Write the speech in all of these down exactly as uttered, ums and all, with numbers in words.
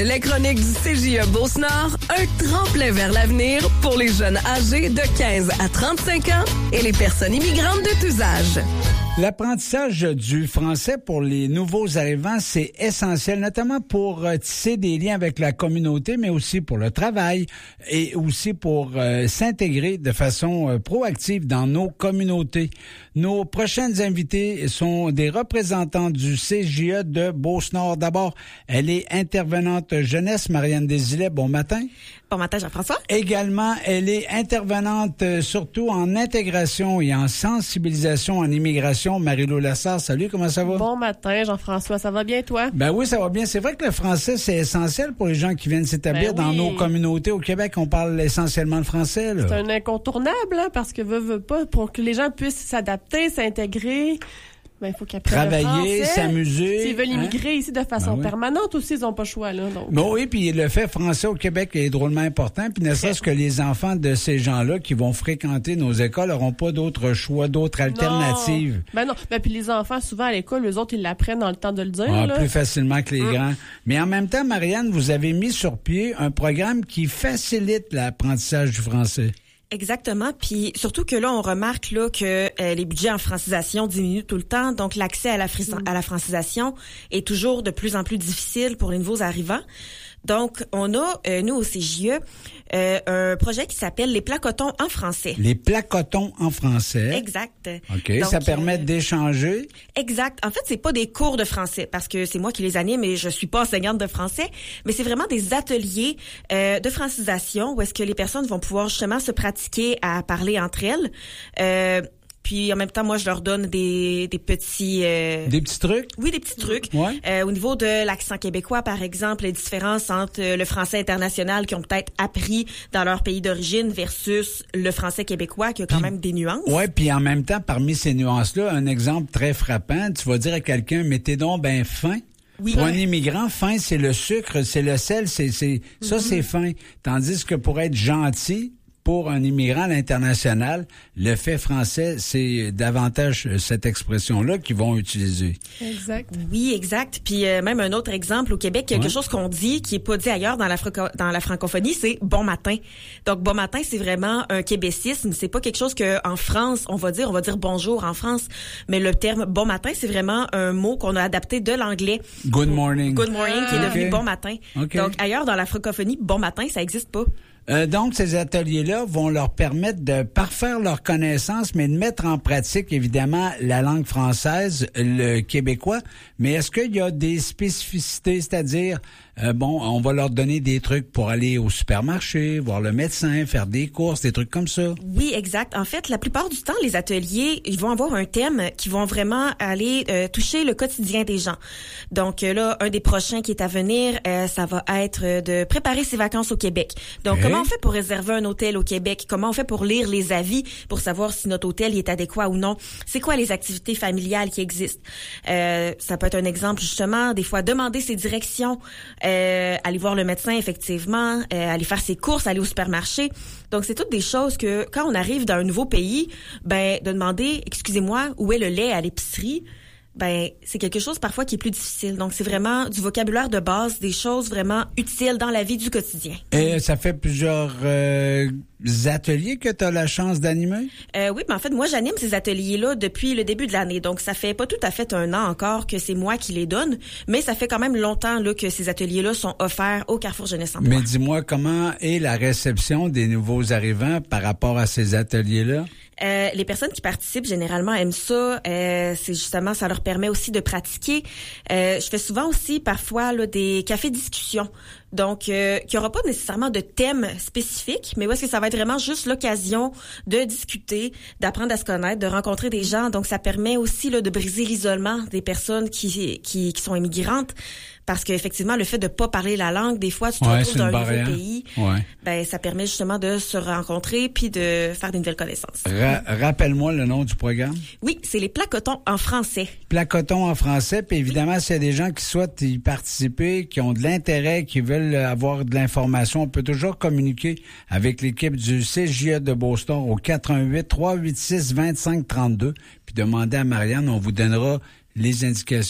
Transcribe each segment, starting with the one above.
Les chroniques du C J E Beauce-Nord, un tremplin vers l'avenir pour les jeunes âgés de quinze à trente-cinq ans et les personnes immigrantes de tous âges. L'apprentissage du français pour les nouveaux arrivants, c'est essentiel, notamment pour euh, tisser des liens avec la communauté, mais aussi pour le travail et aussi pour euh, s'intégrer de façon euh, proactive dans nos communautés. Nos prochaines invités sont des représentants du C J E de Beauce-Nord. D'abord, elle est intervenante jeunesse, Marianne Desilets. Bon matin. Bon matin, Jean-François. Également, elle est intervenante euh, surtout en intégration et en sensibilisation en immigration. Marie-Lou Lassard, salut, comment ça va? Bon matin, Jean-François, ça va bien, toi? Ben oui, ça va bien. C'est vrai que le français, c'est essentiel pour les gens qui viennent s'établir ben dans oui. nos communautés. Au Québec, on parle essentiellement le français, là. C'est un incontournable, hein, parce que veut, veut pas, pour que les gens puissent s'adapter, s'intégrer. Ben, il faut qu'ils apprennent travailler, le français. s'amuser. S'ils veulent immigrer hein? ici de façon ben oui. permanente aussi, ils n'ont pas le choix, là. Donc. Bon, oui, puis le fait français au Québec est drôlement important. Puis ne serait-ce que les enfants de ces gens-là qui vont fréquenter nos écoles n'auront pas d'autre choix, d'autres alternatives. Non. Ben non. Ben, puis les enfants, souvent à l'école, eux autres, ils l'apprennent dans le temps de le dire. Ah, là. plus facilement que les hum. grands. Mais en même temps, Marianne, vous avez mis sur pied un programme qui facilite l'apprentissage du français. Exactement. Puis surtout que là, on remarque là que euh, les budgets en francisation diminuent tout le temps. Donc, l'accès à la, fris- à la francisation est toujours de plus en plus difficile pour les nouveaux arrivants. Donc, on a, euh, nous, au C J E, euh, un projet qui s'appelle les plats cotons en français. Les plats cotons en français. Exact. OK. Donc, ça permet euh, d'échanger. Exact. En fait, c'est pas des cours de français parce que c'est moi qui les anime et je suis pas enseignante de français, mais c'est vraiment des ateliers euh, de francisation où est-ce que les personnes vont pouvoir justement se pratiquer à parler entre elles. Euh, Puis en même temps, moi, je leur donne des, des petits... Euh... Des petits trucs? Oui, des petits trucs. Ouais. Euh, au niveau de l'accent québécois, par exemple, les différences entre le français international qu'ils ont peut-être appris dans leur pays d'origine versus le français québécois qui a quand Puis, même des nuances. Oui, puis en même temps, parmi ces nuances-là, un exemple très frappant, tu vas dire à quelqu'un, mais t'es donc ben fin. Oui. Pour un immigrant, fin, c'est le sucre, c'est le sel, c'est, c'est mm-hmm. ça, c'est fin. Tandis que pour être gentil, pour un immigrant à l'international, le fait français, c'est davantage cette expression-là qu'ils vont utiliser. Exact. Oui, exact. Puis euh, même un autre exemple au Québec, quelque ouais. chose qu'on dit qui est pas dit ailleurs dans la franco- dans la francophonie, c'est bon matin. Donc bon matin, c'est vraiment un québécisme. C'est pas quelque chose que en France on va dire, on va dire bonjour en France, mais le terme bon matin, c'est vraiment un mot qu'on a adapté de l'anglais. Good morning. Good morning, qui est devenu okay. bon matin. Okay. Donc ailleurs dans la francophonie, bon matin, ça existe pas. Euh, donc, ces ateliers-là vont leur permettre de parfaire leurs connaissances, mais de mettre en pratique, évidemment, la langue française, le québécois. Mais est-ce qu'il y a des spécificités, c'est-à-dire, euh, bon, on va leur donner des trucs pour aller au supermarché, voir le médecin, faire des courses, des trucs comme ça? Oui, exact. En fait, la plupart du temps, les ateliers, ils vont avoir un thème qui vont vraiment aller euh, toucher le quotidien des gens. Donc euh, là, un des prochains qui est à venir, euh, ça va être de préparer ses vacances au Québec. Donc, hey. Comment on fait pour réserver un hôtel au Québec? Comment on fait pour lire les avis pour savoir si notre hôtel est adéquat ou non? C'est quoi les activités familiales qui existent? Euh, ça peut être un exemple, justement, des fois, demander ses directions, euh, aller voir le médecin, effectivement, euh, aller faire ses courses, aller au supermarché. Donc, c'est toutes des choses que, quand on arrive dans un nouveau pays, ben, de demander, excusez-moi, où est le lait à l'épicerie? Ben, c'est quelque chose parfois qui est plus difficile. Donc, c'est vraiment du vocabulaire de base, des choses vraiment utiles dans la vie du quotidien. Et ça fait plusieurs euh, ateliers que tu as la chance d'animer? Euh, oui, mais en fait, moi, j'anime ces ateliers-là depuis le début de l'année. Donc, ça fait pas tout à fait un an encore que c'est moi qui les donne, mais ça fait quand même longtemps là que ces ateliers-là sont offerts au Carrefour Jeunesse Emploi. Mais dis-moi, comment est la réception des nouveaux arrivants par rapport à ces ateliers-là? Euh, les personnes qui participent généralement aiment ça. Euh, c'est justement, ça leur permet aussi de pratiquer. Euh, je fais souvent aussi parfois là, des cafés discussions. Donc, euh, qu'il n'y aura pas nécessairement de thème spécifique, mais où est-ce que ça va être vraiment juste l'occasion de discuter, d'apprendre à se connaître, de rencontrer des gens. Donc, ça permet aussi là, de briser l'isolement des personnes qui, qui, qui sont immigrantes. Parce qu'effectivement, le fait de pas parler la langue, des fois, tu te ouais, retrouves dans un barrière. nouveau pays. Ouais. Ben, ça permet justement de se rencontrer puis de faire des nouvelles connaissances. Ra- rappelle-moi le nom du programme. Oui, c'est les plats cotons en français. Plats cotons en français. Puis évidemment, oui. S'il y a des gens qui souhaitent y participer, qui ont de l'intérêt, qui veulent avoir de l'information, on peut toujours communiquer avec l'équipe du C J E de Beauce-Nord au quatre un huit, trois huit six, deux cinq trois deux. Puis demandez à Marianne, on vous donnera les indications.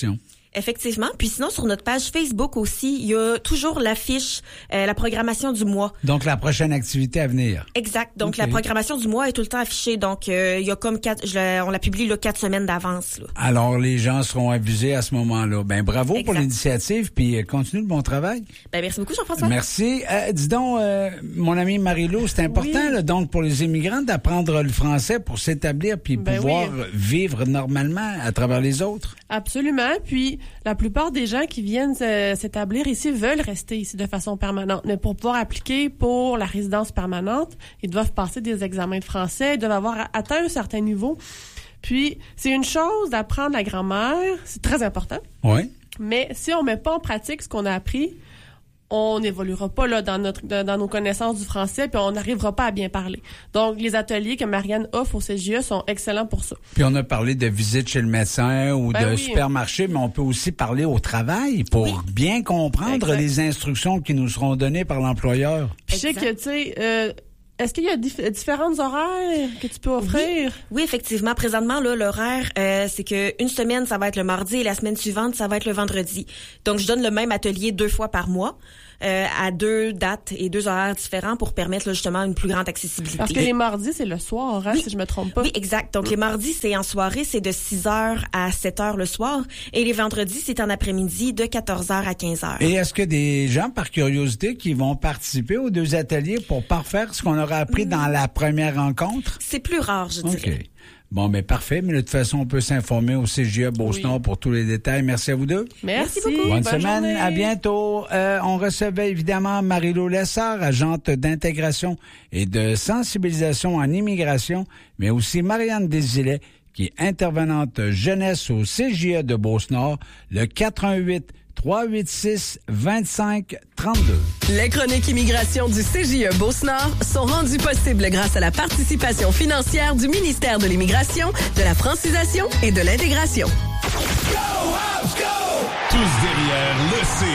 Effectivement. Puis sinon, sur notre page Facebook aussi, il y a toujours l'affiche, euh, la programmation du mois. Donc, la prochaine activité à venir. Exact. Donc, okay. La programmation du mois est tout le temps affichée. Donc, euh, il y a comme quatre, je la, on la publie là, quatre semaines d'avance. Là. Alors, les gens seront avisés à ce moment-là. Ben, bravo exact. Pour l'initiative, puis continue le bon travail. Ben, merci beaucoup, Jean-François. Merci. Euh, dis donc, euh, mon ami Marie-Lou, c'est important, oui. là, donc, pour les immigrants d'apprendre le français pour s'établir puis ben pouvoir oui. vivre normalement à travers les autres. Absolument. Puis, la plupart des gens qui viennent euh, s'établir ici veulent rester ici de façon permanente. Mais pour pouvoir appliquer pour la résidence permanente, ils doivent passer des examens de français, ils doivent avoir atteint un certain niveau. Puis, c'est une chose d'apprendre la grammaire, c'est très important. Oui. Mais si on met pas en pratique ce qu'on a appris, on n'évoluera pas là dans notre dans, dans nos connaissances du français, puis on n'arrivera pas à bien parler. Donc, les ateliers que Marianne offre au C J E sont excellents pour ça. Puis on a parlé de visite chez le médecin ou ben de oui. supermarché, mais on peut aussi parler au travail pour oui. bien comprendre exact. Les instructions qui nous seront données par l'employeur. Puis je sais que, tu sais... Euh, Est-ce qu'il y a dif- différentes horaires que tu peux offrir? Oui, oui effectivement. Présentement, là, l'horaire, euh, c'est que une semaine, ça va être le mardi et la semaine suivante, ça va être le vendredi. Donc, je donne le même atelier deux fois par mois. Euh, à deux dates et deux horaires différents pour permettre là, justement une plus grande accessibilité. Parce que les mardis, c'est le soir, hein, oui. si je me trompe pas. Oui, exact. Donc, les mardis, c'est en soirée, c'est de six heures à sept heures le soir. Et les vendredis, c'est en après-midi de quatorze heures à quinze heures. Et est-ce que des gens, par curiosité, qui vont participer aux deux ateliers pour parfaire ce qu'on aura appris mmh. dans la première rencontre? C'est plus rare, je dirais. Okay. Bon, mais parfait. Mais de toute façon, on peut s'informer au C J E Beauce-Nord oui. pour tous les détails. Merci à vous deux. Merci, Merci beaucoup. Bonne, Bonne semaine. journée. À bientôt. Euh, on recevait évidemment Marie-Lou Lessard, agente d'intégration et de sensibilisation en immigration, mais aussi Marianne Desilets, qui est intervenante jeunesse au C J E de Beauce-Nord, le quatre un huit, trois huit six, deux cinq trois deux. Les chroniques immigration du C J E Beauce-Nord sont rendues possibles grâce à la participation financière du ministère de l'Immigration, de la francisation et de l'intégration. Go, House, go! Tous derrière le C.